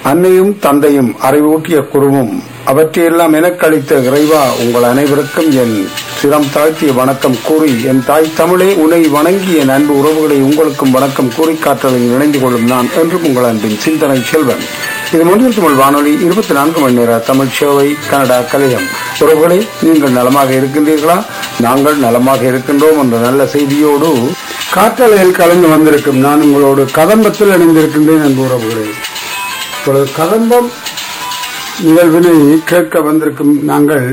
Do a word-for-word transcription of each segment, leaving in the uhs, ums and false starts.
அன்னையும் தந்தையும் அறிவூட்டிய குருவும் அவற்றையெல்லாம் எனக்களித்த இறைவா உங்கள் அனைவருக்கும் என் சிரம் தாழ்த்திய வணக்கம் கூறி, என் தாய் தமிழே உன்னை வணங்கி என் அன்பு உறவுகளை உங்களுக்கும் வணக்கம் கூறி காற்றலில் இணைந்து கொள்ளும் நான் என்றும் உங்கள் அன்பின் சிந்தனை செல்வன். இது மொழியில் தமிழ் வானொலி இருபத்தி நான்கு மணி நேர தமிழ் சேவை கனடா கலையம். உறவுகளே, நீங்கள் நலமாக இருக்கின்றீர்களா? நாங்கள் நலமாக இருக்கின்றோம் என்ற நல்ல செய்தியோடு காற்றலையில் கலந்து வந்திருக்கும் நான் உங்களோடு கதம்பத்தில் இணைந்திருக்கின்றேன் அன்பு உறவுகளே. இப்பொழுது கதம்பம் நிகழ்வினை கேட்க வந்திருக்கும் நாங்கள்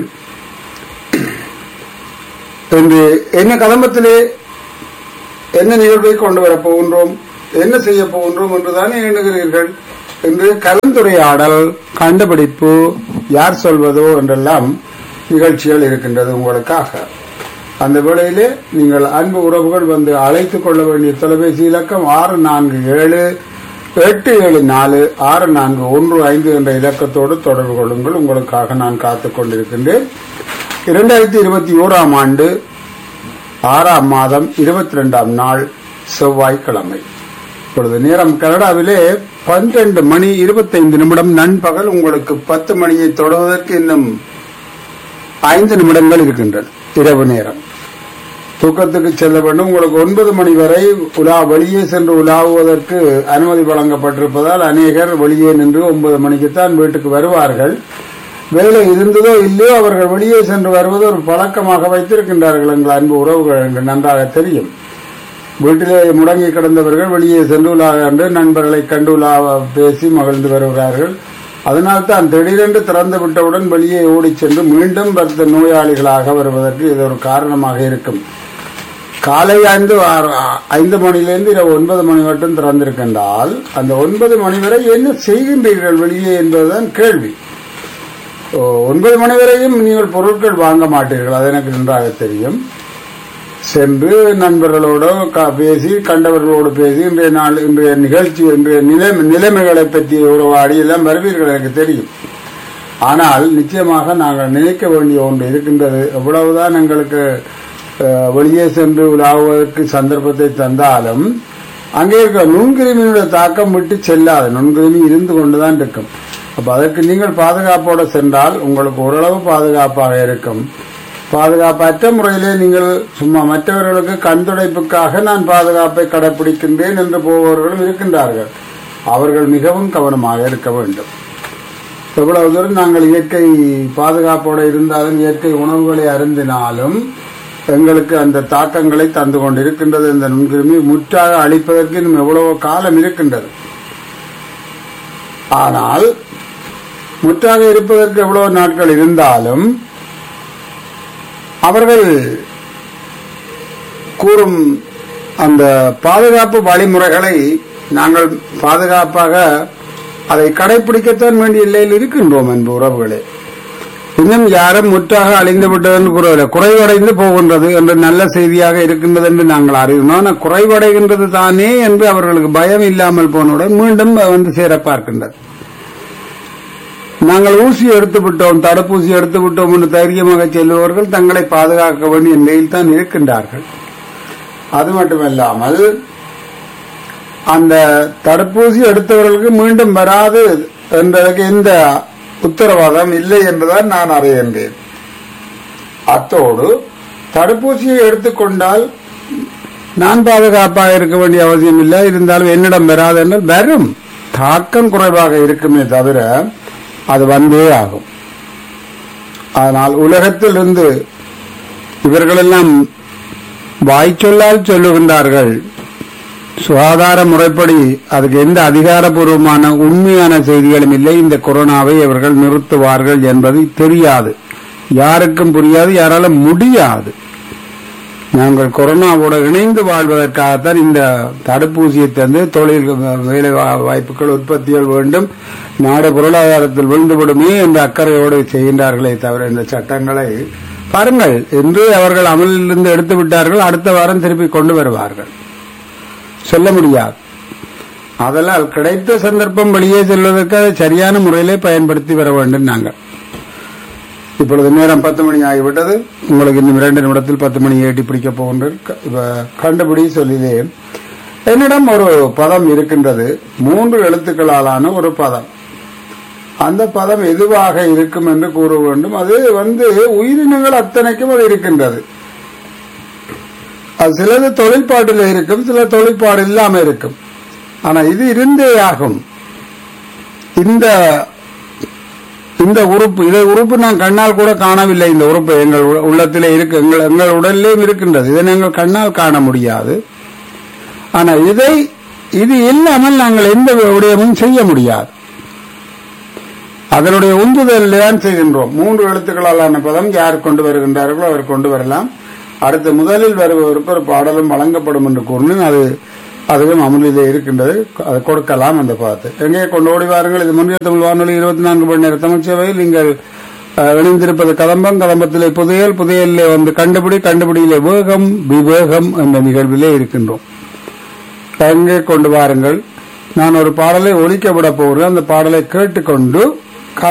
இன்று என்ன கதம்பத்திலே என்ன நிகழ்வை கொண்டு வரப் போகின்றோம், என்ன செய்ய போகின்றோம் என்றுதானே எண்ணுகிறீர்கள். இன்று கலந்துரையாடல், கண்டுபிடிப்பு, யார் சொல்வதோ என்றெல்லாம் நிகழ்ச்சிகள் இருக்கின்றது உங்களுக்காக. அந்த வேளையிலே நீங்கள் அன்பு உறவுகள் வந்து அழைத்துக் கொள்ள வேண்டிய தொலைபேசி இலக்கம் ஆறு நான்கு ஏழு எட்டு ஏழு நாலு ஆறு நான்கு ஒன்று ஐந்து என்ற இலக்கத்தோடு தொடர்பு கொள்ளுங்கள். உங்களுக்காக நான் காத்துக் கொண்டிருக்கின்றேன். இரண்டாயிரத்தி இருபத்தி ஓராம் ஆண்டு ஆறாம் மாதம் இருபத்தி இரண்டாம் நாள் செவ்வாய்க்கிழமை. இப்பொழுது நேரம் கனடாவிலே பன்னிரண்டு மணி இருபத்தைந்து நிமிடம் நண்பகல். உங்களுக்கு பத்து மணியை தொடர்வதற்கு இன்னும் ஐந்து நிமிடங்கள் இருக்கின்றன. இரவு நேரம் தூக்கத்துக்கு செல்ல வேண்டும். உங்களுக்கு ஒன்பது மணி வரை உலா வெளியே சென்று உலாவுவதற்கு அனுமதி வழங்கப்பட்டிருப்பதால் அநேகர் வெளியே நின்று ஒன்பது மணிக்குத்தான் வீட்டுக்கு வருவார்கள். வேலை இருந்ததோ இல்லையோ அவர்கள் வெளியே சென்று வருவது ஒரு பழக்கமாக வைத்திருக்கின்றார்கள். எங்கள் அன்பு உறவுகள் என்று நன்றாக தெரியும். வீட்டிலே முடங்கி கிடந்தவர்கள் வெளியே சென்று உலாக கண்டு நண்பர்களை கண்டு உலாவ பேசி மகிழ்ந்து வருகிறார்கள். அதனால்தான் திடீரென்று திறந்து விட்டவுடன் வெளியே ஓடிச் சென்று மீண்டும் பத்து நோயாளிகளாக வருவதற்கு இது ஒரு காரணமாக இருக்கும். காலை ஐந்து ஐந்து மணியிலிருந்து இரவு ஒன்பது மணி மட்டும் திறந்திருக்கின்றால் அந்த ஒன்பது மணி வரை என்ன செய்கின்றீர்கள் வெளியே என்பதுதான் கேள்வி. ஒன்பது மணி வரையும் நீங்கள் பொருட்கள் வாங்க மாட்டீர்கள், அது எனக்கு நன்றாக தெரியும். சென்று நண்பர்களோடு பேசி கண்டவர்களோடு பேசி இன்றைய நாள் இன்றைய நிகழ்ச்சி இன்றைய நிலைமைகளை பற்றி உறவாடி எல்லாம் வருவீர்கள், எனக்கு தெரியும். ஆனால் நிச்சயமாக நாங்கள் நினைக்க வேண்டிய ஒன்று இருக்கின்றது. எவ்வளவுதான் எங்களுக்கு வெளியே சென்று உலாவுவதற்கு சந்தர்ப்பத்தை தந்தாலும் அங்கே இருக்க நுண்கிருமியினுடைய தாக்கம் விட்டு செல்லாது. நுண்கிருமி இருந்து கொண்டுதான் இருக்கும். அப்ப அதற்கு நீங்கள் பாதுகாப்போடு சென்றால் உங்களுக்கு ஓரளவு பாதுகாப்பாக இருக்கும். பாதுகாப்பற்ற முறையிலே நீங்கள் சும்மா மற்றவர்களுக்கு கண் துடைப்புக்காக நான் பாதுகாப்பை கடைபிடிக்கின்றேன் என்று போபவர்களும் இருக்கின்றார்கள். அவர்கள் மிகவும் கவனமாக இருக்க வேண்டும். எவ்வளவு தூரம் நாங்கள் இயற்கை பாதுகாப்போடு இருந்தாலும் இயற்கை உணவுகளை அருந்தினாலும் எங்களுக்கு அந்த தாக்கங்களை தந்து கொண்டிருக்கின்றது. இந்த நுண்கிருமி முற்றாக அழிப்பதற்கு இன்னும் எவ்வளவோ காலம் இருக்கின்றது. ஆனால் முற்றாக இருப்பதற்கு எவ்வளவு நாட்கள் இருந்தாலும் அவர்கள் கூறும் அந்த பாதுகாப்பு வழிமுறைகளை நாங்கள் பாதுகாப்பாக அதை கடைபிடிக்கத்தான் வேண்டிய நிலையில் இருக்கின்றோம் என்பது உறவுகளே. இன்னும் யாரும் முற்றாக அழிந்து விட்டது கூறவில்லை, குறைவடைந்து போகின்றது என்று நல்ல செய்தியாக இருக்கின்றது என்று நாங்கள் அறிவினோம். ஆனால் குறைவடைகின்றது தானே என்று அவர்களுக்கு பயம் இல்லாமல் போனவுடன் மீண்டும் வந்து சேர பார்க்கின்றது. நாங்கள் ஊசி எடுத்து விட்டோம், தடுப்பூசி எடுத்து விட்டோம் என்று தைரியமாக செல்பவர்கள் தங்களை பாதுகாக்க வேண்டிய நிலையில் தான் இருக்கின்றார்கள். அது மட்டுமல்லாமல் அந்த தடுப்பூசி எடுத்தவர்களுக்கு மீண்டும் வராது என்பதற்கு எந்த உத்தரவாதம் இல்லை என்பதால் நான் அறிகின்றேன். அத்தோடு தடுப்பூசியை எடுத்துக்கொண்டால் நான் பாதுகாப்பாக இருக்க வேண்டிய அவசியம் இல்லை, இருந்தாலும் என்னிடம் வராது என்றால் வரும். தாக்கம் குறைவாக இருக்குமே தவிர அது வந்தே ஆகும். ஆனால் உலகத்தில் இருந்து இவர்களெல்லாம் வாய்ச்சொல்லால் சொல்லுகின்றார்கள். சுகாதார முறைப்படி அதுக்கு எந்த அதிகாரப்பூர்வமான உண்மையான செய்திகளும் இல்லை. இந்த கொரோனாவை அவர்கள் நிறுத்துவார்கள் என்பது தெரியாது, யாருக்கும் புரியாது, யாராலும் முடியாது. நாங்கள் கொரோனாவோடு இணைந்து வாழ்வதற்காகத்தான் இந்த தடுப்பூசியை தந்து தொழில் வேலை வாய்ப்புகள் உற்பத்திகள் வேண்டும், நாடு பொருளாதாரத்தில் விழுந்துவிடுமே என்ற அக்கறையோடு செய்கின்றார்களே தவிர இந்த சட்டங்களை பாருங்கள் என்று அவர்கள் அமலிலிருந்து எடுத்து விட்டார்கள். அடுத்த வாரம் திருப்பி கொண்டு வருவார்கள், சொல்ல முடியாது. அதனால் கிடைத்த சந்தர்ப்பம் வெளியே செல்வதற்கு அதை சரியான முறையிலே பயன்படுத்தி வர வேண்டும். நாங்கள் இப்பொழுது நேரம் பத்து மணி ஆகிவிட்டது. உங்களுக்கு இன்னும் இரண்டு நிமிடத்தில் பத்து மணி ஏட்டி பிடிக்க போகின்றேன். கண்டுபிடி சொல்லினேன். என்னிடம் ஒரு பதம் இருக்கின்றது, மூன்று எழுத்துக்களாலான ஒரு பதம். அந்த பதம் எதுவாக இருக்கும் என்று கூற வேண்டும். அது வந்து உயிரினங்கள் அத்தனைக்கும் அது இருக்கின்றது. அது சிலது தொழிற்பாட்டில் இருக்கும், சில தொழிற்பாடு இல்லாம இருக்கும். ஆனா இது இருந்தே ஆகும். இந்த இந்த உறுப்பு இதை உறுப்பு நான் கண்ணால் கூட காணவில்லை. இந்த உறுப்பு எங்கள் உள்ளத்திலே இருக்கு, எங்கள் எங்கள் உடலிலேயும் இருக்கின்றது. இதை நாங்கள் கண்ணால் காண முடியாது. ஆனா இதை இது இல்லாமல் நாங்கள் எந்த விடயமும் செய்ய முடியாது. அதனுடைய உந்துதல் தான் செய்கின்றோம். மூன்று எழுத்துக்களாலான பதம் யார் கொண்டு வருகின்றார்களோ அவர் கொண்டு வரலாம். அடுத்து முதலில் வருபவருக்கு ஒரு பாடலும் வழங்கப்படும் என்று கூறினேன். அது அதுவும் அமலிலே இருக்கின்றது. அதை கொடுக்கலாம். அந்த பதத்தை எங்கே கொண்டு ஓடி வாருங்கள். இது முன்னிய தமிழ் வானொலி இருபத்தி நான்கு மணி நேர தமிழ் சேவையில் நீங்கள் இணைந்திருப்பது கதம்பம். கதம்பத்திலே புதையல், புதையலிலே வந்து கண்டுபிடி, கண்டுபிடியிலே வேகம் விவேகம் என்ற நிகழ்விலே இருக்கின்றோம். எங்கே கொண்டு வாருங்கள். நான் ஒரு பாடலை ஒலிக்க விட போகிறேன். அந்த பாடலை கேட்டுக்கொண்டு